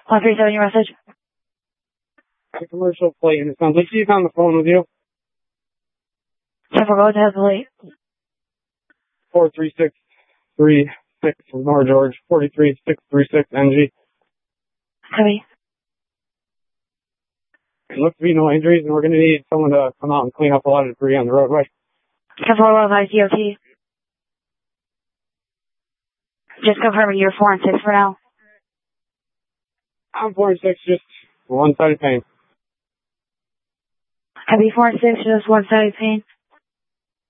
137, your message. A commercial plate, and it sounds like she's on the phone with you. 10-4, go ahead, plate. 43636 from North George, 43636 NG. Copy. It looks to be no injuries, and we're going to need someone to come out and clean up a lot of debris on the roadway. 10-4, well, DOT. Just confirming you're 4 and 6 for now. I'm 4 and 6, just one-sided pain. Copy, 4 and 6, just one-sided pain.